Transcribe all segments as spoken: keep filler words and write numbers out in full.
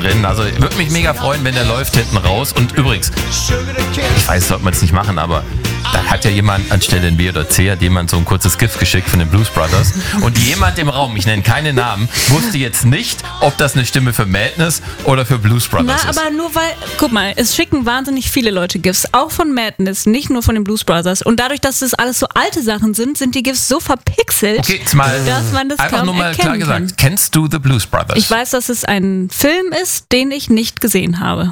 drin. Also würde mich mega freuen, wenn der läuft hinten raus. Und übrigens, ich weiß, sollte man es nicht machen, aber da hat ja jemand anstelle ein B oder C, hat jemand so ein kurzes GIF geschickt von den Blues Brothers. Und jemand im Raum, ich nenne keine Namen, wusste jetzt nicht, ob das eine Stimme für Madness oder für Blues Brothers Na, ist. aber nur weil, guck mal, es schicken wahnsinnig viele Leute GIFs, auch von Madness, nicht nur von den Blues Brothers. Und dadurch, dass das alles so alte Sachen sind, sind die GIFs so verpixelt, Okay, jetzt mal dass man das einfach kaum nur mal klar erkennen gesagt. kann. Kennst du The Blues Brothers? Ich weiß, dass es ein Film ist, den ich nicht gesehen habe.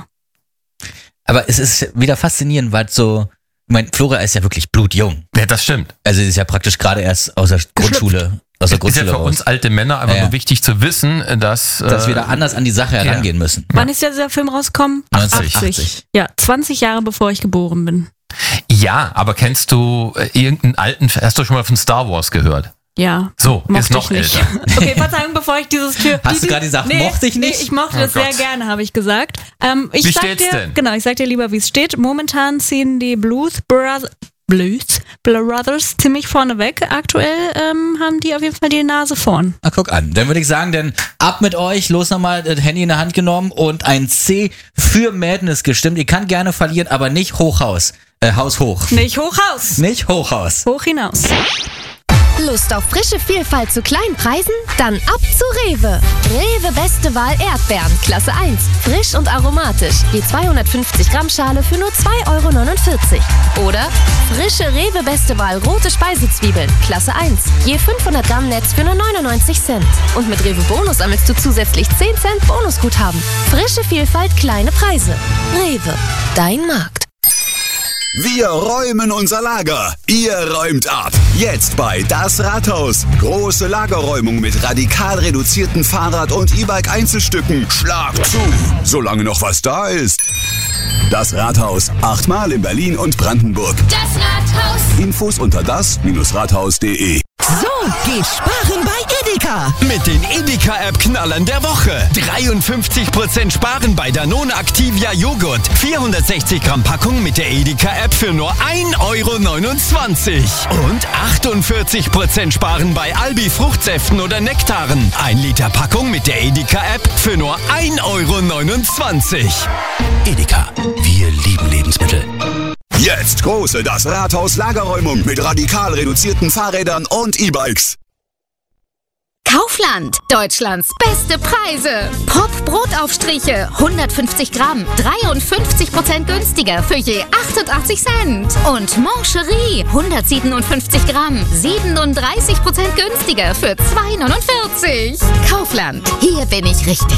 Aber es ist wieder faszinierend, weil so, ich meine, Flora ist ja wirklich blutjung. Ja, das stimmt. Also sie ist ja praktisch gerade erst aus der Grundschule, aus der Ist Grundschule ja für raus. uns alte Männer einfach Ja, ja. nur wichtig zu wissen, dass... Dass äh, wir da anders an die Sache herangehen müssen. Wann ist ja dieser Film rausgekommen? neunzehnhundertachtzig. Ja, zwanzig Jahre bevor ich geboren bin. Ja, aber kennst du äh, irgendeinen alten... Hast du schon mal von Star Wars gehört? Ja. So, mochte ist noch ich nicht. älter. Okay, Verzeihung, bevor ich dieses Tür... Hast du gerade gesagt, mochte ich nicht? Nee, ich mochte Oh das sehr Gott. gerne, habe ich gesagt. Ähm, ich Wie sag steht's dir, denn? Genau, ich sag dir lieber, wie es steht. Momentan ziehen die Blues Brothers... Blues Brothers ziemlich vorne weg. Aktuell ähm, haben die auf jeden Fall die Nase vorn. Na, guck an. Dann würde ich sagen, dann ab mit euch, los nochmal das Handy in der Hand genommen und ein C für Madness gestimmt. Ihr kann gerne verlieren, aber nicht Hochhaus. Äh, Haus hoch. Nicht hochhaus. Nicht Hochhaus. Hoch hinaus. Lust auf frische Vielfalt zu kleinen Preisen? Dann ab zu Rewe. Rewe Beste Wahl Erdbeeren, Klasse eins. Frisch und aromatisch. Die zweihundertfünfzig Gramm Schale für nur zwei Euro neunundvierzig. Oder frische Rewe Beste Wahl rote Speisezwiebeln, Klasse eins. Je fünfhundert Gramm Netz für nur neunundneunzig Cent. Und mit Rewe Bonus sammelst du zusätzlich zehn Cent Bonusguthaben. Frische Vielfalt, kleine Preise. Rewe, dein Markt. Wir räumen unser Lager. Ihr räumt ab. Jetzt bei Das Rathaus. Große Lagerräumung mit radikal reduzierten Fahrrad- und E-Bike-Einzelstücken. Schlag zu, solange noch was da ist. Das Rathaus. Achtmal in Berlin und Brandenburg. Das Rathaus. Infos unter das Rathaus punkt de. So geht sparen bei Edeka. Mit den Edeka-App-Knallern der Woche. dreiundfünfzig Prozent sparen bei Danone Activia Joghurt. vierhundertsechzig Gramm Packung mit der Edeka-App für nur ein Euro neunundzwanzig. Und achtundvierzig Prozent sparen bei Albi Fruchtsäften oder Nektaren. ein Liter Packung mit der Edeka-App für nur ein Euro neunundzwanzig. Edeka. Wir lieben Lebensmittel. Jetzt große Das Rathaus Lagerräumung mit radikal reduzierten Fahrrädern und E-Bikes. Kaufland. Deutschlands beste Preise. Pop Brotaufstriche. hundertfünfzig Gramm. dreiundfünfzig Prozent günstiger für je achtundachtzig Cent. Und Mancherie. hundertsiebenundfünfzig Gramm. siebenunddreißig Prozent günstiger für zwei neunundvierzig. Kaufland. Hier bin ich richtig.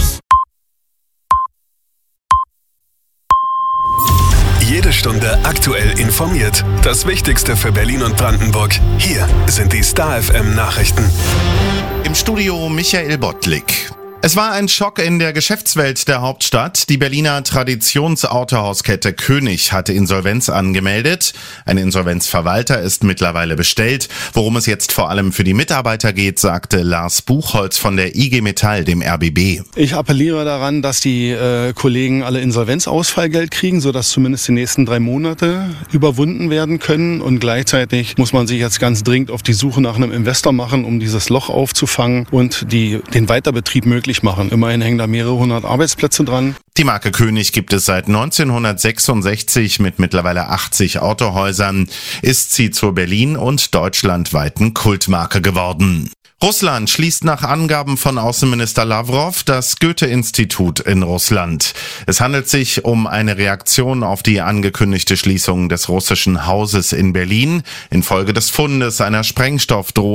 Jede Stunde aktuell informiert. Das Wichtigste für Berlin und Brandenburg. Hier sind die Star F M Nachrichten. Im Studio Michael Bottlik. Es war ein Schock in der Geschäftswelt der Hauptstadt. Die Berliner Traditionsautohauskette König hatte Insolvenz angemeldet. Ein Insolvenzverwalter ist mittlerweile bestellt. Worum es jetzt vor allem für die Mitarbeiter geht, sagte Lars Buchholz von der I G Metall, dem R B B. Ich appelliere daran, dass die äh, Kollegen alle Insolvenzausfallgeld kriegen, sodass zumindest die nächsten drei Monate überwunden werden können. Und gleichzeitig muss man sich jetzt ganz dringend auf die Suche nach einem Investor machen, um dieses Loch aufzufangen und die, den Weiterbetrieb möglich machen. Immerhin hängen da mehrere hundert Arbeitsplätze dran. Die Marke König gibt es seit neunzehnhundertsechsundsechzig mit mittlerweile achtzig Autohäusern. Ist sie zur Berlin- und deutschlandweiten Kultmarke geworden. Russland schließt nach Angaben von Außenminister Lavrov das Goethe-Institut in Russland. Es handelt sich um eine Reaktion auf die angekündigte Schließung des russischen Hauses in Berlin infolge des Fundes einer Sprengstoffdrohne